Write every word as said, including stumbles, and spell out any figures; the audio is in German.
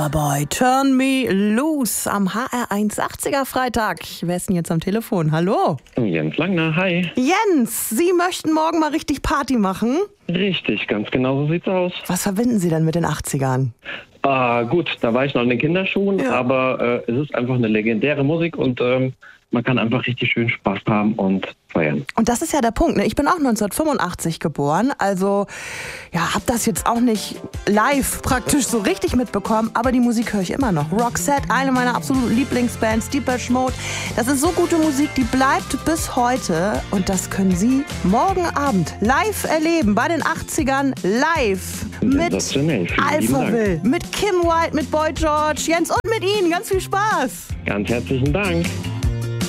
Boy, Turn Me Loose am H R eins achtziger Freitag. Wer ist denn jetzt am Telefon? Hallo? Jens Langner, hi. Jens, Sie möchten morgen mal richtig Party machen? Richtig, ganz genau so sieht's aus. Was verbinden Sie denn mit den achtzigern? Ah, gut, da war ich noch in den Kinderschuhen, Ja. aber äh, es ist einfach eine legendäre Musik und ähm, man kann einfach richtig schön Spaß haben und feiern. Und das ist ja der Punkt, ne? Ich bin auch neunzehnhundertfünfundachtzig geboren, also ja, hab das jetzt auch nicht live praktisch so richtig mitbekommen, aber die Musik höre ich immer noch. Roxette, eine meiner absoluten Lieblingsbands, Depeche Mode. Das ist so gute Musik, die bleibt bis heute und das können Sie morgen Abend live erleben, bei den achtzigern live mit Sensationell. Vielen lieben Alphaville, Dank. mit Kim Wilde, mit Boy George, Jens und mit Ihnen. Ganz viel Spaß! Ganz herzlichen Dank.